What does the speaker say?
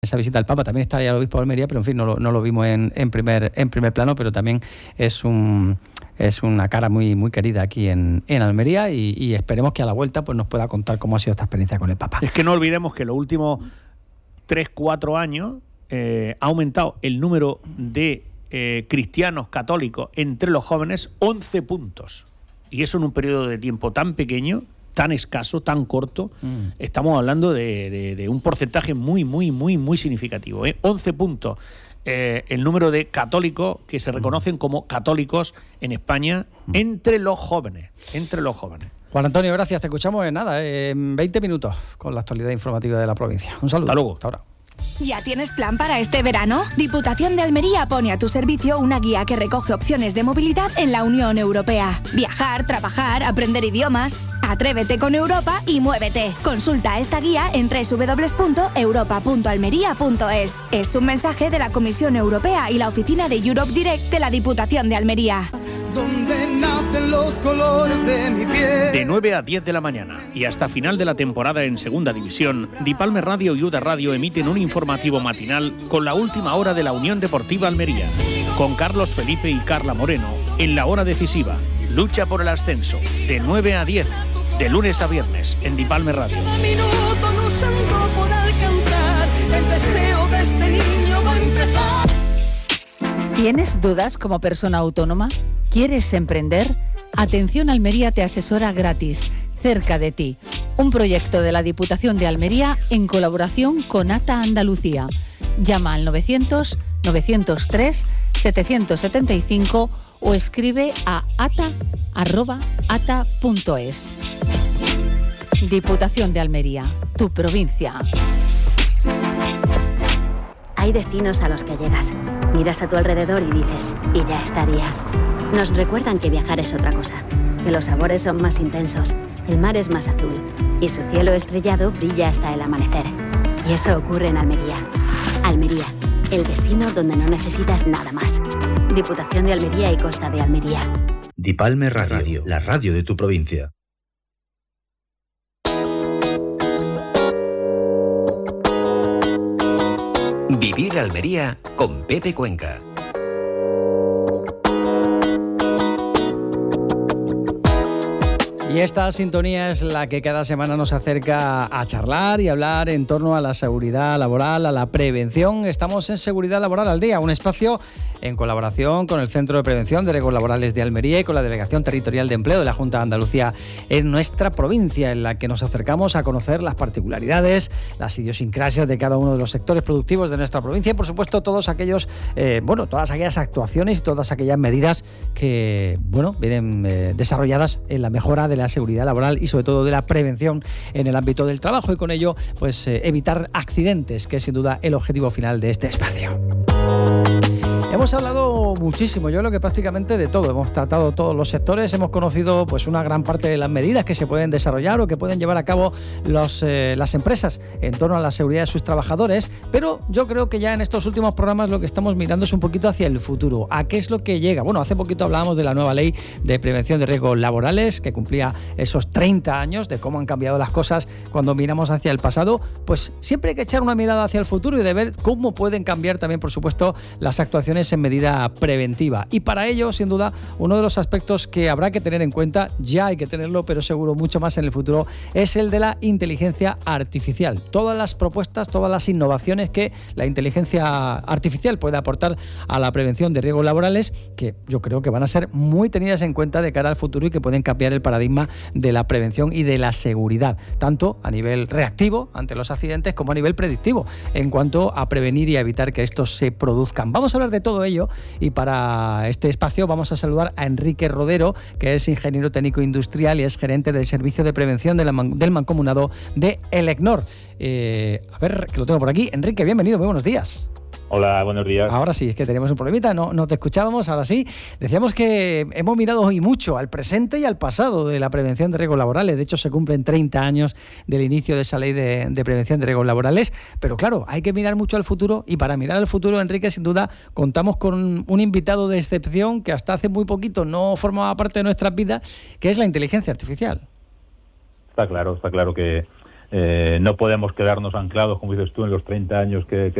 esa visita al Papa. También estaría el obispo de Almería, pero en fin, no lo vimos en primer plano, pero también es una cara muy, muy querida aquí en Almería y esperemos que a la vuelta pues nos pueda contar cómo ha sido esta experiencia con el Papa. Es que no olvidemos que los últimos 3-4 años ha aumentado el número de cristianos católicos entre los jóvenes 11 puntos. Y eso en un periodo de tiempo tan pequeño, tan escaso, tan corto, estamos hablando de un porcentaje muy, muy, muy, muy significativo. 11 puntos. El número de católicos que se reconocen como católicos en España entre los jóvenes. Juan Antonio, gracias. Te escuchamos en 20 minutos con la actualidad informativa de la provincia. Un saludo. Hasta luego. Hasta ahora. ¿Ya tienes plan para este verano? Diputación de Almería pone a tu servicio una guía que recoge opciones de movilidad en la Unión Europea. Viajar, trabajar, aprender idiomas. Atrévete con Europa y muévete. Consulta esta guía en www.europa.almería.es. Es un mensaje de la Comisión Europea y la oficina de Europe Direct de la Diputación de Almería. Donde nacen los colores de mi piel. De 9 a 10 de la mañana y hasta final de la temporada en Segunda División, Dipalme Radio y UDA Radio emiten un informativo matinal con la última hora de la Unión Deportiva Almería, con Carlos Felipe y Carla Moreno en la hora decisiva. Lucha por el ascenso, de 9 a 10, de lunes a viernes, en Dipalme Radio. Cada minuto luchando por alcanzar el deseo de este niño va a empezar. ¿Tienes dudas como persona autónoma? ¿Quieres emprender? Atención Almería te asesora gratis, cerca de ti. Un proyecto de la Diputación de Almería en colaboración con ATA Andalucía. Llama al 900-903-775 o escribe a ata@ata.es. Diputación de Almería, tu provincia. Hay destinos a los que llegas, miras a tu alrededor y dices, y ya estaría. Nos recuerdan que viajar es otra cosa, que los sabores son más intensos, el mar es más azul y su cielo estrellado brilla hasta el amanecer. Y eso ocurre en Almería. Almería, el destino donde no necesitas nada más. Diputación de Almería y Costa de Almería. Dipalme Radio, la radio de tu provincia. Vivir Almería con Pepe Cuenca. Y esta sintonía es la que cada semana nos acerca a charlar y hablar en torno a la seguridad laboral, a la prevención. Estamos en Seguridad Laboral al Día, un espacio en colaboración con el Centro de Prevención de Riesgos Laborales de Almería y con la Delegación Territorial de Empleo de la Junta de Andalucía en nuestra provincia, en la que nos acercamos a conocer las particularidades, las idiosincrasias de cada uno de los sectores productivos de nuestra provincia y, por supuesto, todas aquellas actuaciones y todas aquellas medidas que, vienen desarrolladas en la mejora de la seguridad laboral y, sobre todo, de la prevención en el ámbito del trabajo y, con ello, evitar accidentes, que es, sin duda, el objetivo final de este espacio. Hemos hablado muchísimo, yo creo que prácticamente de todo. Hemos tratado todos los sectores, hemos conocido una gran parte de las medidas que se pueden desarrollar o que pueden llevar a cabo las empresas en torno a la seguridad de sus trabajadores, pero yo creo que ya en estos últimos programas lo que estamos mirando es un poquito hacia el futuro, a qué es lo que llega. Bueno, hace poquito hablábamos de la nueva ley de prevención de riesgos laborales, que cumplía esos 30 años, de cómo han cambiado las cosas cuando miramos hacia el pasado. Pues siempre hay que echar una mirada hacia el futuro y de ver cómo pueden cambiar también, por supuesto, las actuaciones en medida preventiva. Y para ello, sin duda, uno de los aspectos que habrá que tener en cuenta, ya hay que tenerlo, pero seguro mucho más en el futuro, es el de la inteligencia artificial. Todas las propuestas, todas las innovaciones que la inteligencia artificial puede aportar a la prevención de riesgos laborales, que yo creo que van a ser muy tenidas en cuenta de cara al futuro y que pueden cambiar el paradigma de la prevención y de la seguridad, tanto a nivel reactivo ante los accidentes como a nivel predictivo, en cuanto a prevenir y a evitar que estos se produzcan. Vamos a hablar de todo ello y para este espacio vamos a saludar a Enrique Rodero, que es ingeniero técnico industrial y es gerente del servicio de prevención del mancomunado de Elecnor. A ver, que lo tengo por aquí. Enrique, bienvenido, muy buenos días. Hola, buenos días. Ahora sí, es que teníamos un problemita, no te escuchábamos, ahora sí. Decíamos que hemos mirado hoy mucho al presente y al pasado de la prevención de riesgos laborales. De hecho, se cumplen 30 años del inicio de esa ley de prevención de riesgos laborales. Pero claro, hay que mirar mucho al futuro y para mirar al futuro, Enrique, sin duda, contamos con un invitado de excepción que hasta hace muy poquito no formaba parte de nuestras vidas, que es la inteligencia artificial. Está claro que No podemos quedarnos anclados, como dices tú, en los 30 años que